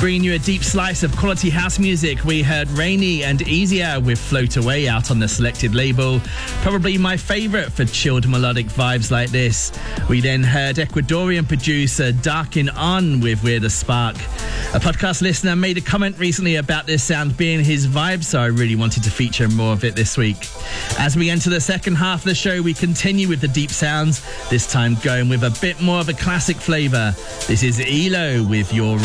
Bringing you a deep slice of quality house music, we heard Rainy and Easier with Float Away out on the Selected label. Probably my favourite for chilled melodic vibes like this. We then heard Ecuadorian producer Darkin On with We're the Spark. A podcast listener made a comment recently about this sound being his vibe, so I really wanted to feature more of it this week. As we enter the second half of the show, we continue with the deep sounds, this time going with a bit more of a classic flavour. This is ELO with Your